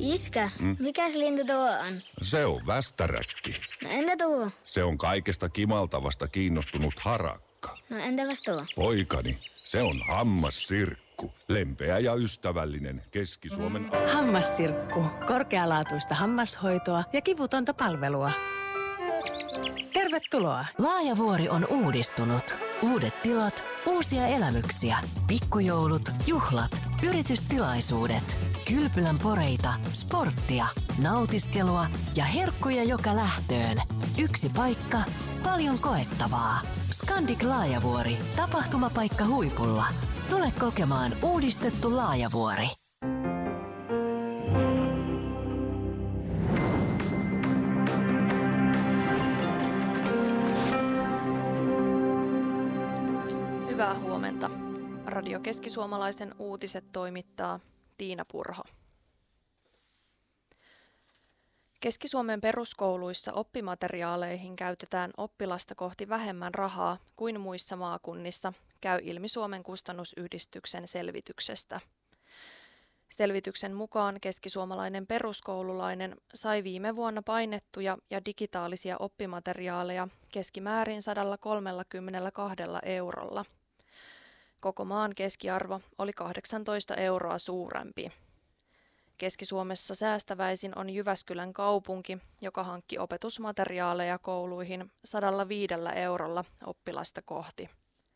Iskä, mikäs lintu tuo on? Se on västäräkki. No entä tuo? Se on kaikesta kimaltavasta kiinnostunut harakka. No entäpäs tuo? Poikani, se on hammassirkku. Lempeä ja ystävällinen Keski-Suomen... Hammassirkku. Korkealaatuista hammashoitoa ja kivutonta palvelua. Tervetuloa! Laajavuori on uudistunut. Uudet tilat, uusia elämyksiä, pikkujoulut, juhlat, yritystilaisuudet, kylpylän poreita, sporttia, nautiskelua ja herkkuja joka lähtöön. Yksi paikka, paljon koettavaa. Scandic Laajavuori, tapahtumapaikka huipulla. Tule kokemaan uudistettu Laajavuori. Hyvää huomenta. Radio Keski-Suomalaisen uutiset toimittaa Tiina Purho. Keski-Suomen peruskouluissa oppimateriaaleihin käytetään oppilasta kohti vähemmän rahaa kuin muissa maakunnissa, käy ilmi Suomen kustannusyhdistyksen selvityksestä. Selvityksen mukaan keskisuomalainen peruskoululainen sai viime vuonna painettuja ja digitaalisia oppimateriaaleja keskimäärin 132 eurolla. Koko maan keskiarvo oli 18 euroa suurempi. Keski-Suomessa säästäväisin on Jyväskylän kaupunki, joka hankki opetusmateriaaleja kouluihin 105 eurolla oppilasta kohti.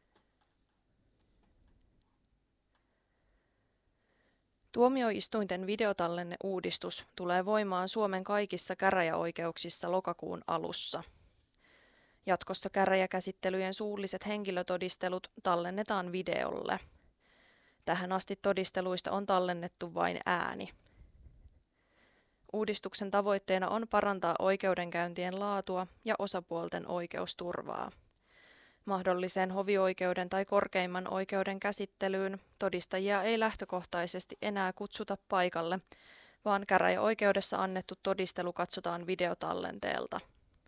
Tuomioistuinten videotallenneuudistus tulee voimaan Suomen kaikissa käräjäoikeuksissa lokakuun alussa. Jatkossa käräjäkäsittelyjen suulliset henkilötodistelut tallennetaan videolle. Tähän asti todisteluista on tallennettu vain ääni. Uudistuksen tavoitteena on parantaa oikeudenkäyntien laatua ja osapuolten oikeusturvaa. Mahdolliseen hovioikeuden tai korkeimman oikeuden käsittelyyn todistajia ei lähtökohtaisesti enää kutsuta paikalle, vaan käräjäoikeudessa annettu todistelu katsotaan videotallenteelta.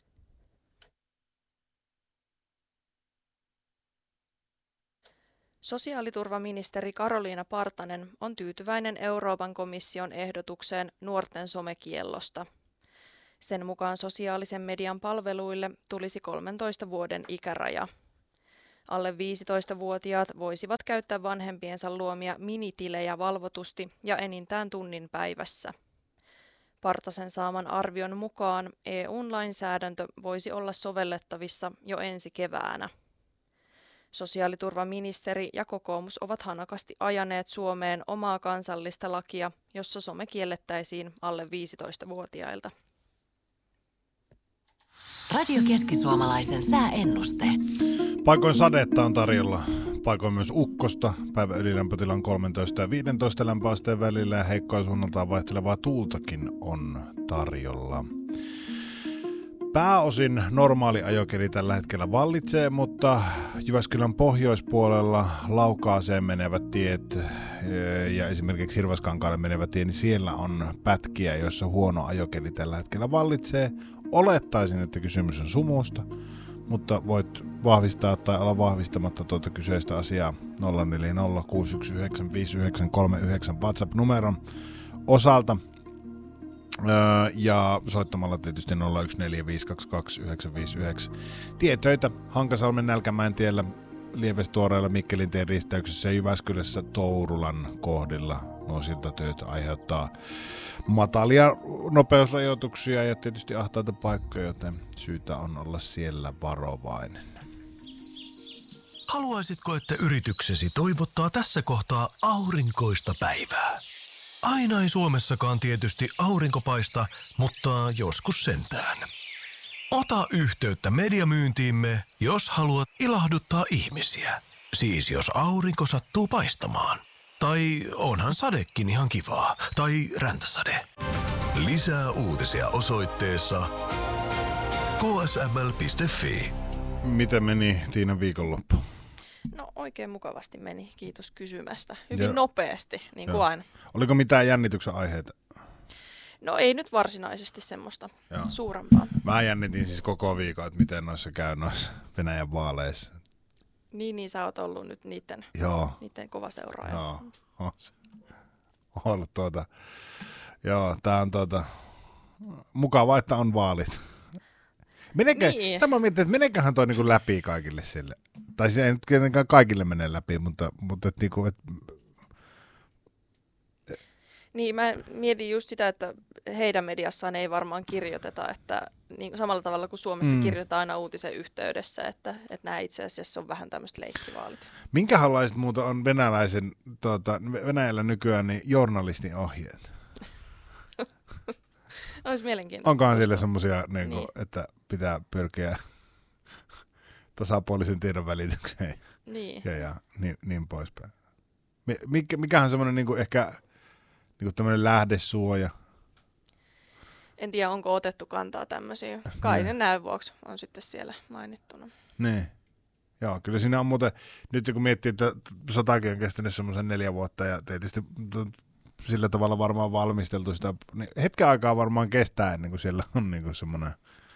Sosiaaliturvaministeri Karoliina Partanen on tyytyväinen Euroopan komission ehdotukseen nuorten somekiellosta. Sen mukaan sosiaalisen median palveluille tulisi 13 vuoden ikäraja. Alle 15-vuotiaat voisivat käyttää vanhempiensa luomia minitilejä valvotusti ja enintään tunnin päivässä. Partasen saaman arvion mukaan EU-lainsäädäntö voisi olla sovellettavissa jo ensi keväänä. Sosiaaliturvaministeri ja kokoomus ovat hanakasti ajaneet Suomeen omaa kansallista lakia, jossa some kiellettäisiin alle 15-vuotiailta. Radio Keski-Suomalaisen sääennuste. Paikoin sadetta on tarjolla. Paikoin myös ukkosta. Päivän ylilämpötila on 13 ja 15 lämpöasteen välillä ja heikkoa suunnaltaan vaihtelevaa tuultakin on tarjolla. Pääosin normaali ajokeli tällä hetkellä vallitsee, mutta Jyväskylän pohjoispuolella Laukaaseen menevät tiet ja esimerkiksi Hirvaskankaalle menevä tie, niin siellä on pätkiä, joissa huono ajokeli tällä hetkellä vallitsee. Olettaisin, että kysymys on sumusta, mutta voit vahvistaa tai olla vahvistamatta tuota kyseistä asiaa 0406195939 WhatsApp-numeron osalta. Ja soittamalla tietysti 01452299. Tietöitä Hankasalmen Nälkämäen tiellä, Lievestuoreella Mikkelin tien risteyksessä ja Jyväskylässä Tourulan kohdilla. Nuo siltatyöt aiheuttaa matalia nopeusrajoituksia ja tietysti ahtaita paikkoja, joten syytä on olla siellä varovainen. Haluaisitko, että yrityksesi toivottaa tässä kohtaa aurinkoista päivää? Aina ei Suomessakaan tietysti aurinko paista, mutta joskus sentään. Ota yhteyttä mediamyyntiimme, jos haluat ilahduttaa ihmisiä. Siis jos aurinko sattuu paistamaan. Tai onhan sadekin ihan kivaa. Tai räntäsade. Lisää uutisia osoitteessa ksml.fi. Miten meni Tiinan viikonloppu? No oikein mukavasti meni, kiitos kysymästä. Hyvin nopeasti, niin kuin aina. Oliko mitään jännityksen aiheita? No ei nyt varsinaisesti semmoista suurempaa. Mä jännitin siis koko viikon, että miten noissa käy noissa Venäjän vaaleissa. Niin sä oot ollut nyt niiden kova seuraaja. Joo, on ollut Joo, tää on mukavaa, että on vaalit. Niin. Sitä mä mietin, että meneeköhän toi niinku läpi kaikille sille. Tai se ei nyt tietenkään kaikille mene läpi, mutta niinku, Niin, mä mietin just sitä, että heidän mediassaan ei varmaan kirjoiteta, että niin samalla tavalla kuin Suomessa kirjoitetaan aina uutisen yhteydessä, että nämä itse asiassa on vähän tämmöistä leikkivaalit. Minkähänlaiset muuta on Venäjällä nykyään niin journalistin ohjeet? Olisi mielenkiintoista. Onkohan siellä semmoisia, niin. että pitää pyrkiä tasapuolisen tiedon välitykseen ja niin poispäin. Mikähän semmoinen niin ehkä niin tämmöinen lähdesuoja? En tiedä, onko otettu kantaa tämmöisiä. Kai ne näyn vuoksi on sitten siellä mainittuna. Niin. Joo, kyllä siinä on muuten, nyt kun miettii, että sotakin on kestänyt semmoisen 4 vuotta ja tietysti sillä tavalla varmaan valmisteltu sitä, niin hetken aikaa varmaan kestää ennen kuin siellä on niin kuin semmoinen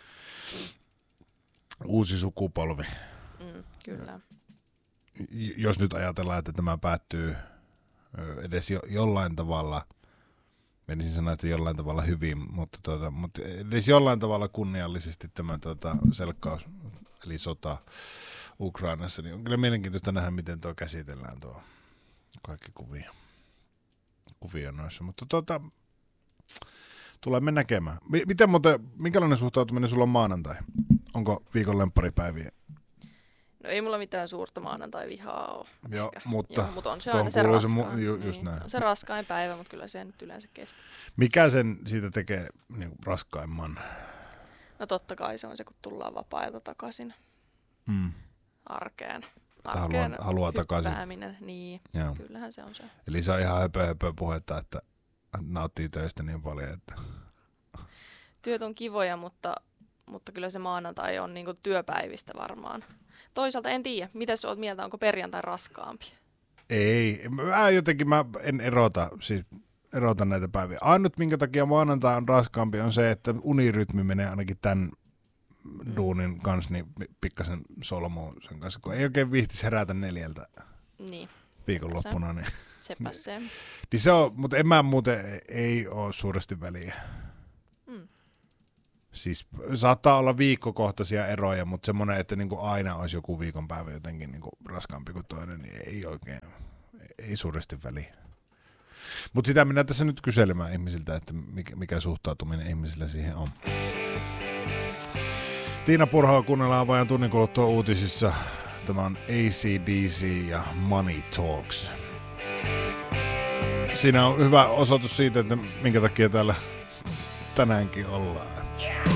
uusi sukupolvi. Kyllä. Jos nyt ajatellaan, että tämä päättyy edes jollain tavalla, menisin sanoa, että jollain tavalla hyvin, mutta edes jollain tavalla kunniallisesti tämä selkkaus, eli sota Ukrainassa, niin on kyllä mielenkiintoista nähdä, miten tuo käsitellään tuo kaikki kuvia noissa, mutta tulemme näkemään. Minkälainen suhtautuminen sulla on maanantai? Onko viikon lempparipäiviä? No ei mulla mitään suurta maanantai-vihaa ole. Joo, mutta on se aina se raskain. Just näin. On se raskain päivä, mutta kyllä se nyt yleensä kestää. Mikä sen siitä tekee niin raskaimman? No totta kai se on se, kun tullaan vapaa-ajalta takaisin arkeen. Haluaa takaisin. Niin, joo. Kyllähän se on se. Eli se on ihan höpö puhetta, että nauttii töistä niin paljon, että työt on kivoja, mutta kyllä se maanantai on niinku työpäivistä varmaan. Toisaalta en tiedä, mitä sä oot mieltä, onko perjantai raskaampi? Ei, mä en erota näitä päiviä. Ainut minkä takia maanantai on raskaampi on se, että unirytmi menee ainakin tämän duunin kanssa niin pikkasen solmuun sen kanssa, kun ei oikein viihtis herätä 4 viikonloppuna. Niin, sepä se. Niin se on, mutta ei ole suuresti väliä. Siis saattaa olla viikkokohtaisia eroja, mutta semmoinen, että niinku aina olisi joku viikonpäivä jotenkin niinku raskaampi kuin toinen, niin ei suuresti väliä. Mutta sitä minä tässä nyt kyselemään ihmisiltä, että mikä suhtautuminen ihmisillä siihen on. Tiina Purhoa kuunnellaan vajan tunnin kuluttua uutisissa. Tämä on AC/DC ja Money Talks. Siinä on hyvä osoitus siitä, että minkä takia täällä tänäänkin ollaan.